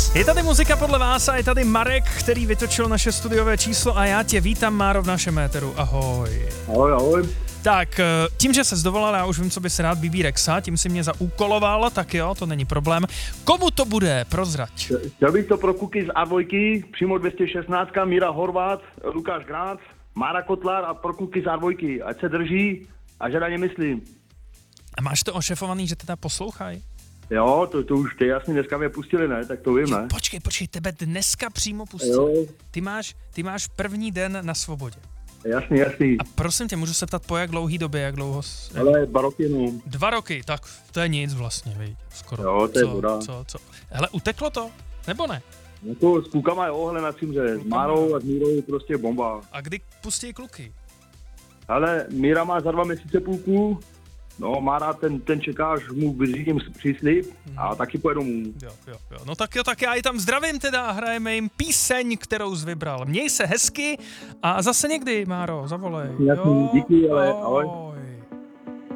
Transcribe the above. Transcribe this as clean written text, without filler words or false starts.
Je tady muzika podle vás a je tady Marek, který vytočil naše studiové číslo a já tě vítám, Máro, v našem éteru. Ahoj. Ahoj, ahoj. Tak, tím, že ses dovolal, já už vím, co bys rád, BB Rexa, tím si mě zaúkoloval, tak jo, to není problém. Komu to bude? Prozrať. Chtěl bych to pro Kuky z A2, přímo 216, Míra Horvát, Lukáš Grác, Mára Kotlar a pro Kuky z A2, ať se drží a že na ně myslím. A máš to ošefovaný, že teda poslouchaj? Jo, to už ty jasně dneska mě pustili, ne? Tak to vím, ne? Počkej, tebe dneska přímo pustili. Jo. Ty máš první den na svobodě. Jasný. A prosím tě, můžu se ptat po jak dlouhý době, jak dlouho? Ale 2 roky, no. 2 roky, tak to je nic vlastně, viď, skoro. Jo, to je voda. Co? Hele, uteklo to? Nebo ne? Jako s klukama jo, hele na cimře, s Márou a s Mírou je prostě bomba. A kdy pustí kluky? Ale Míra má za 2 měsíce půlku, no Mára ten čeká, až mu vyřídím příslib a taky pojedu mu. Jo. No tak jo, tak já ji tam zdravím teda a hrajeme jim píseň, kterou jsi vybral. Měj se hezky a zase někdy, Máro, zavolej. Jasný, díky, ale ahoj.